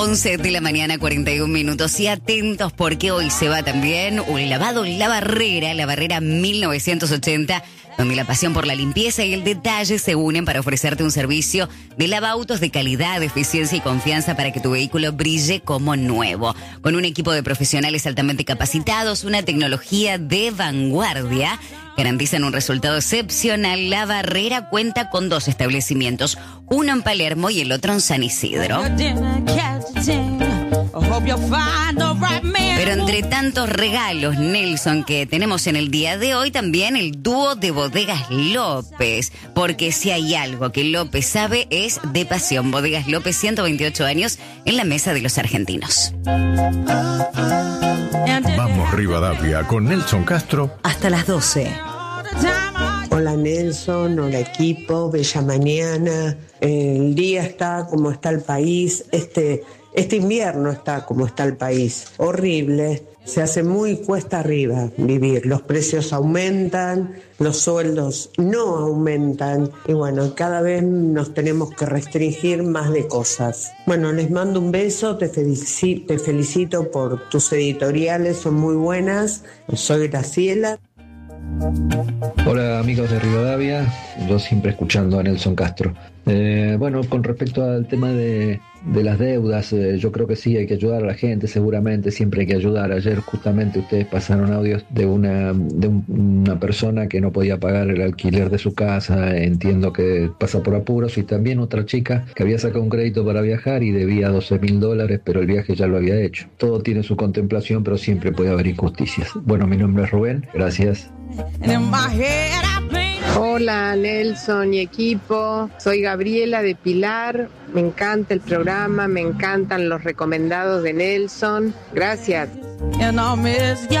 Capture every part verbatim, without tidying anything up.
once de la mañana, cuarenta y un minutos. Y atentos porque hoy se va también un lavado La Barrera, La Barrera mil novecientos ochenta, donde la pasión por la limpieza y el detalle se unen para ofrecerte un servicio de lavautos de calidad, eficiencia y confianza para que tu vehículo brille como nuevo. Con un equipo de profesionales altamente capacitados, una tecnología de vanguardia, garantizan un resultado excepcional. La Barrera cuenta con dos establecimientos, uno en Palermo y el otro en San Isidro. Pero entre tantos regalos, Nelson, que tenemos en el día de hoy, también el dúo de Bodegas López. Porque si hay algo que López sabe es de pasión. Bodegas López, ciento veintiocho años en la mesa de los argentinos. Vamos Rivadavia con Nelson Castro. Hasta las doce. Hola Nelson, hola equipo, bella mañana. El día está como está el país. Este, este invierno está como está el país. Horrible. Se hace muy cuesta arriba vivir. Los precios aumentan, los sueldos no aumentan. Y bueno, cada vez nos tenemos que restringir más de cosas. Bueno, les mando un beso, te felicito, te felicito por tus editoriales, son muy buenas. Soy Graciela. Hola amigos de Rivadavia, yo siempre escuchando a Nelson Castro. Eh, bueno, con respecto al tema de, de las deudas, eh, yo creo que sí hay que ayudar a la gente, seguramente siempre hay que ayudar. Ayer justamente ustedes pasaron audios de una de un, una persona que no podía pagar el alquiler de su casa, entiendo que pasa por apuros, y también otra chica que había sacado un crédito para viajar y debía doce mil dólares, pero el viaje ya lo había hecho. Todo tiene su contemplación, pero siempre puede haber injusticias. Bueno, mi nombre es Rubén, gracias. Hola Nelson y equipo, soy Gabriela de Pilar, me encanta el programa, me encantan los recomendados de Nelson, gracias. Muy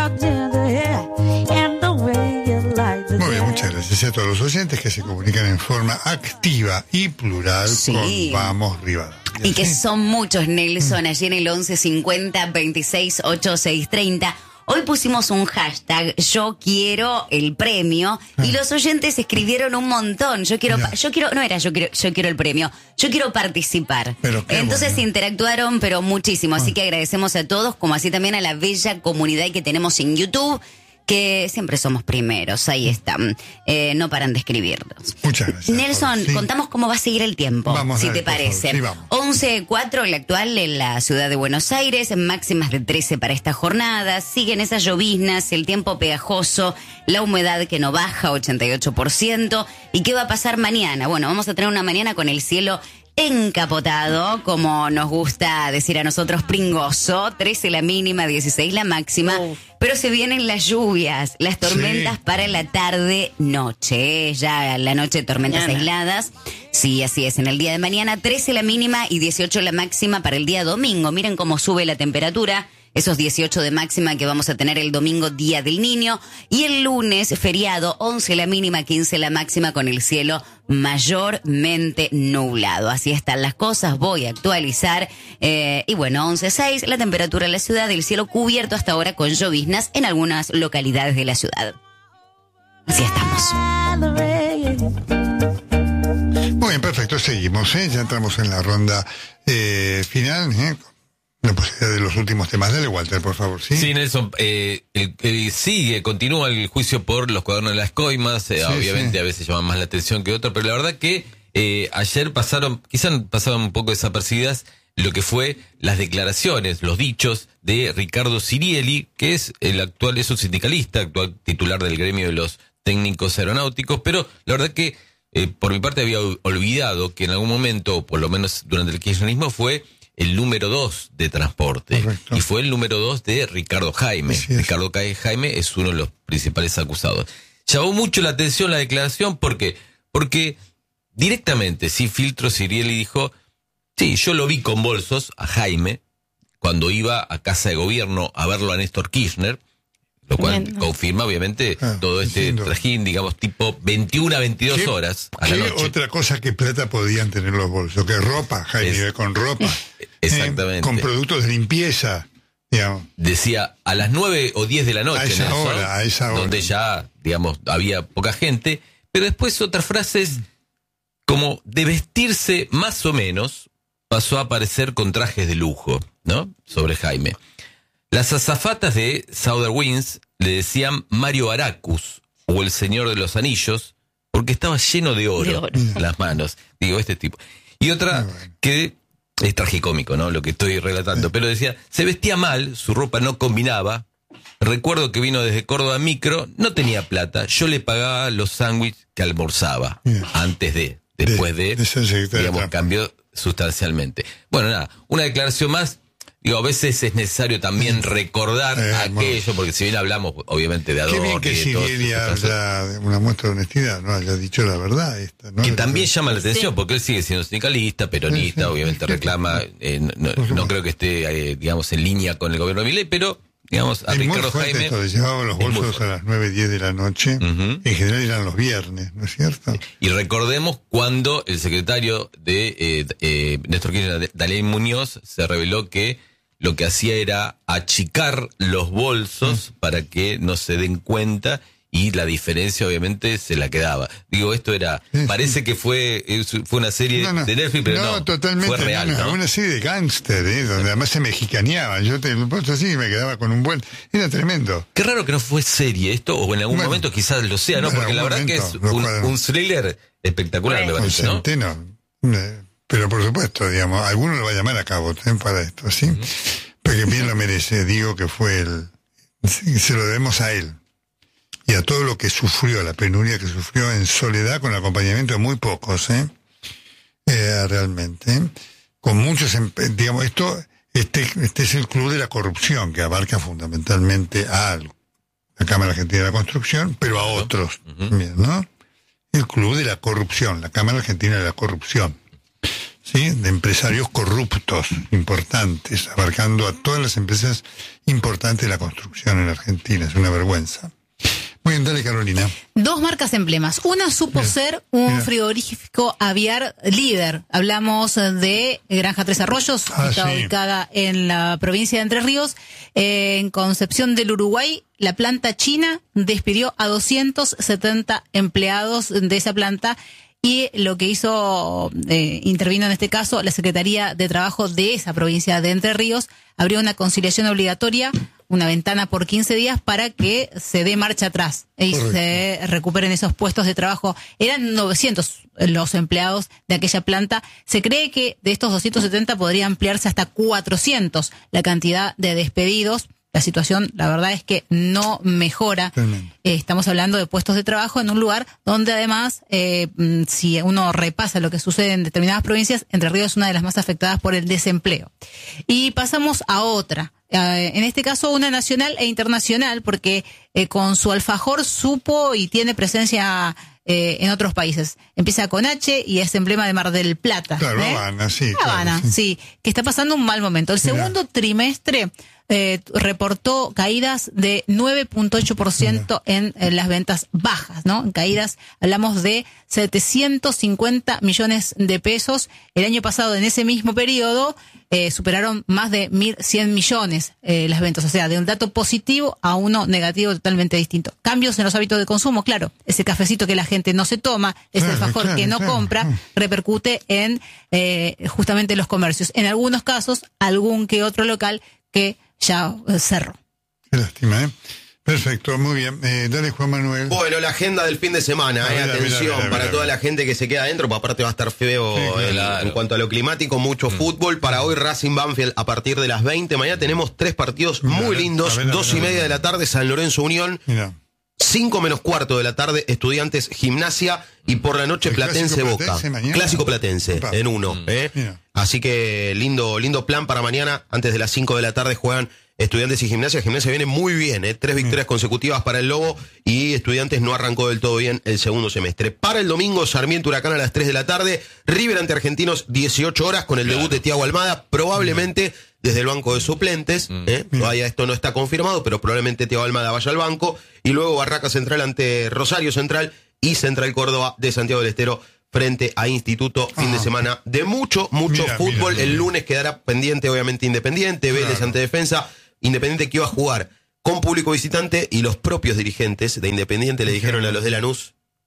bien, muchas gracias a todos los oyentes que se comunican en forma activa y plural sí. con Vamos Rivadavia. Y que ¿sí? son muchos, Nelson, allí en el once cincuenta veintiséis ochenta y seis treinta. Hoy pusimos un hashtag, yo quiero el premio, ah. y los oyentes escribieron un montón. Yo quiero, pa- yo quiero, no era yo quiero, yo quiero el premio, yo quiero participar. Pero Entonces bueno. interactuaron, pero muchísimo. Así ah. que agradecemos a todos, como así también a la bella comunidad que tenemos en YouTube, que siempre somos primeros, ahí están. Eh, no paran de escribirnos. Muchas gracias. Nelson, sí. contamos cómo va a seguir el tiempo, vamos si a ver, te parece. Sí, vamos. once cuatro, el actual en la ciudad de Buenos Aires, máximas de trece para esta jornada. Siguen esas lloviznas, el tiempo pegajoso, la humedad que no baja, ochenta y ocho por ciento. ¿Y qué va a pasar mañana? Bueno, vamos a tener una mañana con el cielo encapotado, como nos gusta decir a nosotros, pringoso. trece la mínima, dieciséis la máxima. Oh. Pero se vienen las lluvias, las tormentas sí. para la tarde-noche. ¿eh? Ya la noche, tormentas mañana. aisladas. Sí, así es. En el día de mañana, trece la mínima y dieciocho la máxima para el día domingo. Miren cómo sube la temperatura. Esos dieciocho de máxima que vamos a tener el domingo, Día del Niño. Y el lunes, feriado, once la mínima, quince la máxima, con el cielo mayormente nublado. Así están las cosas, voy a actualizar. Eh, y bueno, once seis, la temperatura en la ciudad, el cielo cubierto hasta ahora con lloviznas en algunas localidades de la ciudad. Así estamos. Muy bien, perfecto, seguimos, ¿eh? Ya entramos en la ronda eh, final, ¿eh? La posibilidad de los últimos temas. Dale, Walter, por favor, ¿sí? Sí, Nelson, eh, el, el, sigue, continúa el juicio por los cuadernos de las coimas, eh, sí, obviamente sí. a veces llaman más la atención que otro, pero la verdad que eh, ayer pasaron, quizás pasaron un poco desapercibidas lo que fue las declaraciones, los dichos de Ricardo Sirieli, que es el actual, es un sindicalista, actual titular del gremio de los técnicos aeronáuticos, pero la verdad que eh, por mi parte había olvidado que en algún momento, o por lo menos durante el kirchnerismo, fue el número dos de transporte. Correcto. Y fue el número dos de Ricardo Jaime. Sí, Ricardo Jaime es uno de los principales acusados. Llamó mucho la atención la declaración porque, porque directamente, sin filtro, Sirieli dijo, sí, yo lo vi con bolsos a Jaime cuando iba a Casa de Gobierno a verlo a Néstor Kirchner, lo cual Bien. confirma obviamente ah, todo este entiendo. trajín, digamos, tipo veintiuna a veintidós horas a la noche. Otra cosa que plata podían tener los bolsos, que ropa, Jaime iba con ropa. Exactamente. Eh, con productos de limpieza, digamos. Decía a las nueve o diez de la noche, a esa Nelson, hora, a esa hora. Donde ya, digamos, había poca gente, pero después otras frases como de vestirse más o menos, pasó a aparecer con trajes de lujo, ¿no? Sobre Jaime. Las azafatas de Southern Winds le decían Mario Aracus o el Señor de los Anillos, porque estaba lleno de oro, de oro. En las manos. Digo, este tipo. Y otra que es tragicómico, ¿no? Lo que estoy relatando. Pero decía, se vestía mal, su ropa no combinaba. Recuerdo que vino desde Córdoba Micro, no tenía plata. Yo le pagaba los sándwiches que almorzaba. Bien. Antes de, después de, de, de digamos, cambió sustancialmente. Bueno, nada, una declaración más. Digo, a veces es necesario también recordar eh, aquello, porque si bien hablamos, obviamente, de Adorno... Qué bien que Sileri habla una muestra de honestidad, ¿no? Haya dicho la verdad. Esta, ¿no? Que también llama la atención, sí. Porque él sigue siendo sindicalista, peronista, sí, sí, obviamente sí, reclama... Eh, no, no creo que esté, eh, digamos, en línea con el gobierno de Milei, pero... Digamos, a es Ricardo muy Jaime. Esto, llevaban los bolsos a las nueve, diez de la noche. Uh-huh. En general eran los viernes, ¿no es cierto? Y recordemos cuando el secretario de eh, eh, Néstor Kirchner, Daniel Muñoz, se reveló que lo que hacía era achicar los bolsos uh-huh. para que no se den cuenta. Y la diferencia, obviamente, se la quedaba. Digo, esto era... Sí, parece sí. que fue fue una serie no, no, de Netflix, pero no, no totalmente, fue real, no, no, ¿no? Una serie de gángster, ¿eh? Donde además se mexicaneaban. Yo te lo puesto así y me quedaba con un buen... Era tremendo. Qué raro que no fue serie esto, o en algún bueno, momento quizás lo sea, ¿no? Porque la verdad momento, que es un, un thriller espectacular, me parece, ¿no? Centeno, pero por supuesto, digamos, alguno lo va a llamar a cabo ¿eh? Para esto, ¿sí? Uh-huh. Porque bien lo merece. Digo que fue el... Se lo debemos a él. Y a todo lo que sufrió, la penuria que sufrió en soledad, con el acompañamiento de muy pocos, ¿eh? eh realmente, ¿eh? Con muchos, digamos, esto, este, este es el club de la corrupción, que abarca fundamentalmente a la Cámara Argentina de la Construcción, pero a otros, uh-huh. también, ¿no? El club de la corrupción, la Cámara Argentina de la Corrupción, ¿sí? De empresarios corruptos, importantes, abarcando a todas las empresas importantes de la construcción en Argentina, es una vergüenza. Muy bien, dale, Carolina. Dos marcas emblemas. Una supo mira, ser un mira. frigorífico aviar líder. Hablamos de Granja Tres Arroyos, ah, está sí. ubicada en la provincia de Entre Ríos. Eh, en Concepción del Uruguay, la planta china despidió a doscientos setenta empleados de esa planta. Y lo que hizo, eh, intervino en este caso, la Secretaría de Trabajo de esa provincia de Entre Ríos, abrió una conciliación obligatoria, una ventana por quince días para que se dé marcha atrás y Correcto. se recuperen esos puestos de trabajo. Eran novecientos los empleados de aquella planta. Se cree que de estos doscientos setenta podría ampliarse hasta cuatrocientos la cantidad de despedidos. La situación, la verdad es que no mejora. Eh, estamos hablando de puestos de trabajo en un lugar donde además, eh, si uno repasa lo que sucede en determinadas provincias, Entre Ríos es una de las más afectadas por el desempleo. Y pasamos a otra. Eh, en este caso una nacional e internacional, porque eh, con su alfajor supo y tiene presencia eh, en otros países. Empieza con H y es emblema de Mar del Plata. Claro, ¿eh? Habana, sí. Habana, claro, sí. sí, que está pasando un mal momento. El segundo Mira. trimestre eh, reportó caídas de nueve punto ocho por ciento en, en las ventas bajas, ¿no? En caídas, hablamos de setecientos cincuenta millones de pesos. El año pasado, en ese mismo periodo, Eh, superaron más de mil cien millones eh, las ventas, o sea, de un dato positivo a uno negativo totalmente distinto. Cambios en los hábitos de consumo, claro, ese cafecito que la gente no se toma, ese claro, alfajor claro, que no claro. compra, repercute en eh, justamente los comercios. En algunos casos, algún que otro local que ya eh, cerró. Qué lástima, ¿eh? Perfecto, muy bien. Eh, dale, Juan Manuel. Bueno, la agenda del fin de semana, eh, mira, atención, mira, mira, para mira, toda mira. la gente que se queda adentro, porque aparte va a estar feo sí, claro. en, claro. en cuanto a lo climático, mucho mm. fútbol. Para hoy, Racing Banfield a partir de las veinte. Mañana tenemos tres partidos mira, muy lindos, ver, dos ver, y media ver. de la tarde, San Lorenzo Unión. Mira. Cinco menos cuarto de la tarde, Estudiantes Gimnasia, y por la noche Platense Boca. Platense clásico Platense, Opa. en uno. Mm. ¿eh? Así que lindo, lindo plan para mañana. Antes de las cinco de la tarde juegan Estudiantes y Gimnasia. Gimnasia viene muy bien, ¿eh? Tres victorias mm. consecutivas para el Lobo, y Estudiantes no arrancó del todo bien el segundo semestre. Para el domingo, Sarmiento Huracán a las tres de la tarde, River ante Argentinos, dieciocho horas, con el claro. debut de Thiago Almada, probablemente mm. desde el banco de suplentes. Mm. ¿eh? Todavía esto no está confirmado, pero probablemente Thiago Almada vaya al banco. Y luego Barraca Central ante Rosario Central y Central Córdoba de Santiago del Estero frente a Instituto. Fin ah. de semana de mucho, mucho mira, fútbol. Mira, mira. El lunes quedará pendiente, obviamente, Independiente, Vélez claro. ante Defensa. Independiente que iba a jugar con público visitante, y los propios dirigentes de Independiente le dijeron a los de Lanús: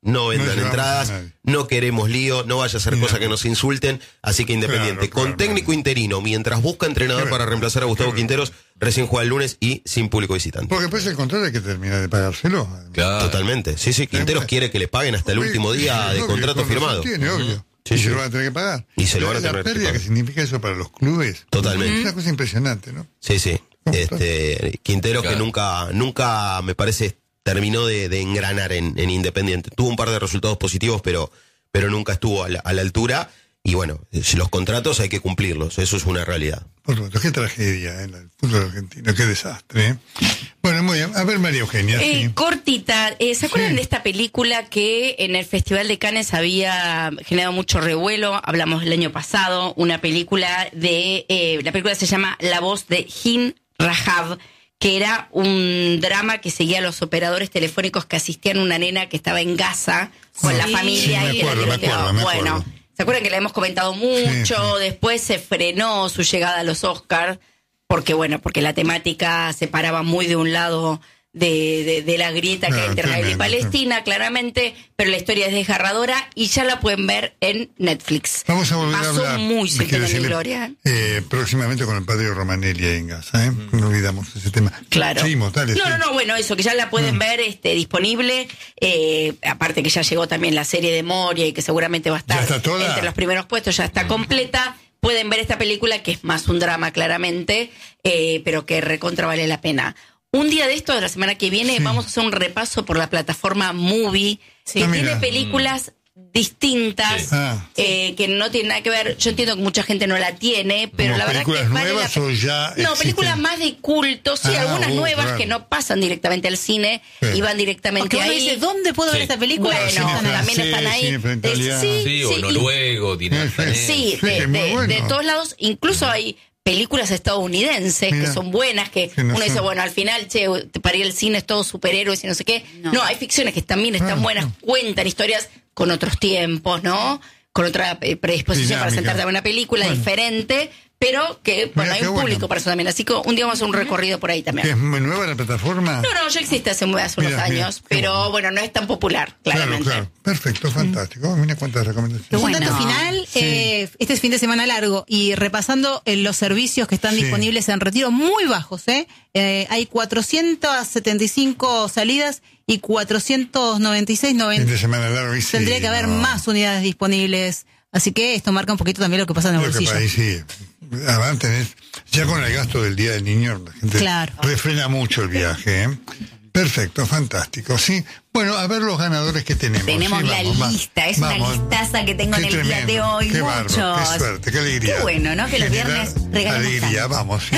no vendan No entradas, no queremos lío, no vaya a ser cosa que nos insulten, así que Independiente, Claro, con claro, técnico interino, mientras busca entrenador para reemplazar a Gustavo Quinteros, recién juega el lunes y sin público visitante. Porque después el contrato hay que terminar de pagárselo. Claro. Totalmente, sí, sí, Quinteros quiere que le paguen hasta el último día de Obvio, contrato con razón firmado. Tiene, obvio. Sí, y sí. se lo van a tener que pagar. Y se lo van a La tener que pérdida pagar. que significa eso para los clubes. Totalmente. Es una cosa impresionante, ¿no? Sí, sí. Este, Quinteros Claro. que nunca, nunca me parece terminó de, de engranar en, en Independiente. Tuvo un par de resultados positivos, pero, pero nunca estuvo a la, a la altura. Y bueno, si los contratos hay que cumplirlos, eso es una realidad. Por supuesto, qué tragedia en el fútbol argentino, qué desastre. ¿eh? Bueno, muy bien. A ver, María Eugenia. Eh, sí. Cortita, eh, ¿se acuerdan Sí. de esta película que en el Festival de Cannes había generado mucho revuelo? Hablamos el año pasado, una película de, eh, la película se llama La voz de Hin Rahav, que era un drama que seguía a los operadores telefónicos que asistían a una nena que estaba en Gaza con Sí. la familia Sí, me y que la acuerdo, me tiroteaba. acuerdo, me Bueno, acuerdo. ¿se acuerdan que la hemos comentado mucho? Sí, sí. Después se frenó su llegada a los Oscars, porque bueno, porque la temática se paraba muy de un lado de, de, de la grieta que hay Claro, entre Israel y tremendo, Palestina, claramente, pero la historia es desgarradora y ya la pueden ver en Netflix. Vamos a volver Pasó a hablar. muy sin quiero pena ni decirle, gloria. eh, próximamente con el padre Romanelli ahí en Gaza, ¿eh? No olvidamos ese tema. Claro. Seguimos, dale. No, sí. no, no, bueno, eso, que ya la pueden ver este, disponible. Eh, aparte que ya llegó también la serie de Moria y que seguramente va a estar ¿Ya está toda? entre los primeros puestos, ya está completa. Pueden ver esta película, que es más un drama claramente, eh, pero que recontra vale la pena. Un día de esto, de la semana que viene, Sí. vamos a hacer un repaso por la plataforma Movie, que Ah, tiene mira. películas distintas, Sí. Ah. eh, que no tienen nada que ver. Yo entiendo que mucha gente no la tiene, pero ¿Como la verdad que películas vale la nuevas pena. o ya No, existen? películas más de culto, sí, Ah, algunas uh, nuevas claro. que no pasan directamente al cine Sí. y van directamente Porque uno ahí. dice, ¿dónde puedo ver Sí. esta película? Bueno, Cine también francés, están ahí. cine De- italiano. sí, Sí, o sí, y- noruego, dinastía. Sí, Sí, de, es muy de- bueno. de todos lados, incluso hay películas estadounidenses Mira. que son buenas, que Que no uno dice, son- bueno, al final, che, para ir al cine es todo superhéroes y no sé qué. No. No, hay ficciones que también están Ah, buenas, no. cuentan historias con otros tiempos, ¿no? Con otra eh, predisposición para Dinámica. sentarte a ver una película Bueno. diferente, pero que, bueno, hay qué un bueno. público para eso también. Así que un día vamos a hacer un recorrido por ahí ¿Que también. es muy nueva la plataforma? No, no, ya existe hace, muy- hace unos Mira, mira, años, qué pero bueno. bueno, no es tan popular, Claro, claramente. claro. Perfecto, fantástico. Mira cuántas recomendaciones. Un Bueno. dato final, eh, este es fin de semana largo y repasando eh, los servicios que están Sí. disponibles en retiro muy bajos, ¿eh? Eh, hay cuatrocientas setenta y cinco salidas y cuatrocientos noventa y seis Fin noventa. de semana largo y sí, Tendría que haber no. más unidades disponibles, así que esto marca un poquito también lo que pasa en el Lo que bolsillo. pasa ahí sí. Además tenés, ya con el gasto del Día del Niño, la gente Claro. refrena mucho el viaje. ¿eh? Perfecto, fantástico, sí. Bueno, a ver los ganadores que tenemos. Tenemos sí, la vamos, va- lista, es vamos. una listaza que tengo Qué en el día tremendo, de hoy. Qué Muchos. bárbaro, qué suerte, qué alegría. Qué bueno, ¿no? Que los Generar viernes regalamos alegría, tanto. vamos. sí.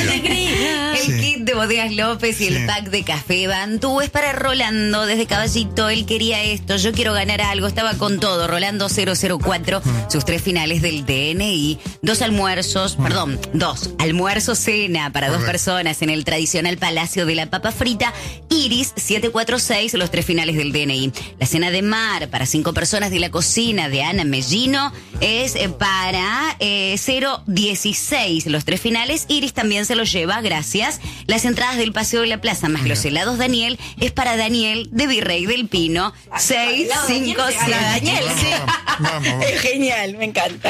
El Sí. kit de Bodegas López y Sí. el pack de café Bantú es para Rolando desde Caballito. Él quería esto, yo quiero ganar algo. Estaba con todo. Rolando cero cero cuatro, Mm. sus tres finales del D N I. Dos almuerzos, perdón, dos. Almuerzo cena para dos Correcto. personas en el tradicional Palacio de la Papa Frita. Iris siete cuatro seis, los tres finales del D N I. La cena de mar para cinco personas de la cocina de Ana Mellino es eh, para eh, cero dieciséis, los tres finales. Iris también se los lleva, gracias. Las entradas del Paseo de la Plaza más los helados Daniel es para Daniel de Virrey del Pino. seis cinco siete. Daniel, sí. Vamos, vamos. Es genial, me encanta.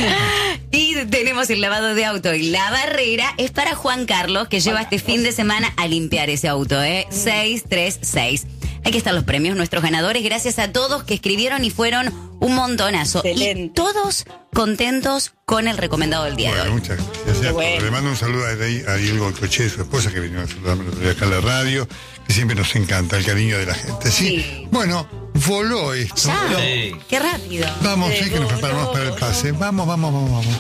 Y tenemos el lavado de auto y la barrera es para Juan Carlos, que lleva este fin de semana a limpiar ese auto, ¿eh? seis tres seis. Aquí están los premios, nuestros ganadores. Gracias a todos que escribieron y fueron un montonazo. Excelente. Y todos contentos con el recomendado del día Bueno, de hoy. muchas gracias. Qué bueno. Le mando un saludo a, a Diego Coche, su esposa, que vino a saludarme el otro día acá en la radio, que siempre nos encanta el cariño de la gente. Sí. Sí. Bueno, voló esto. Ya, Sí. qué rápido. Vamos, sí, que nos preparamos para el pase. Vamos, vamos, vamos, vamos.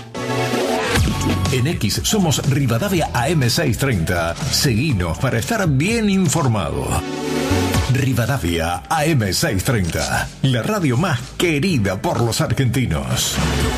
En X somos Rivadavia A M seiscientos treinta. Seguinos para estar bien informado. Rivadavia A M seiscientos treinta, la radio más querida por los argentinos.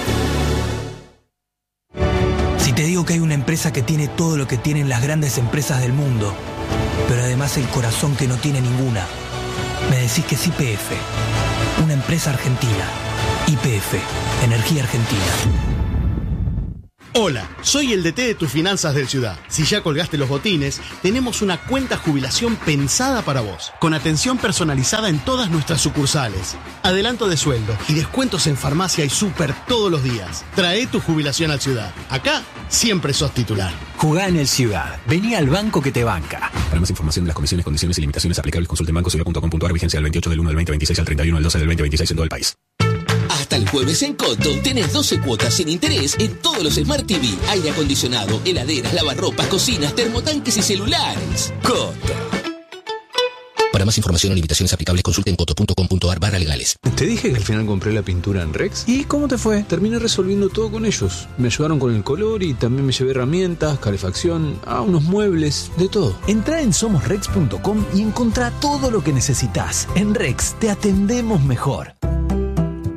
Si te digo que hay una empresa que tiene todo lo que tienen las grandes empresas del mundo, pero además el corazón que no tiene ninguna, me decís que es Y P F, una empresa argentina. Y P F, Energía Argentina. Hola, soy el D T de tus finanzas del Ciudad. Si ya colgaste los botines, tenemos una cuenta jubilación pensada para vos, con atención personalizada en todas nuestras sucursales, adelanto de sueldo y descuentos en farmacia y súper todos los días. Trae tu jubilación al Ciudad. Acá siempre sos titular. Jugá en el Ciudad. Vení al banco que te banca. Para más información de las comisiones, condiciones y limitaciones aplicables, consulte en banco ciudad punto com punto a r. Vigencia del veintiocho del uno del veinte veintiséis al treinta y uno del doce del veinte veintiséis en todo el país. Hasta el jueves en Cotton tenés doce cuotas sin interés en todos los Smart T V, aire acondicionado, heladeras, lavarropas, cocinas, termotanques y celulares. Cotton. Para más información o limitaciones aplicables, consulte en coto punto com punto a r barra legales. Te dije que al final compré la pintura en Rex. ¿Y cómo te fue? Terminé resolviendo todo con ellos. Me ayudaron con el color y también me llevé herramientas, calefacción, ah, unos muebles, de todo. Entrá en somos rex punto com y encontrá todo lo que necesitas. En Rex te atendemos mejor.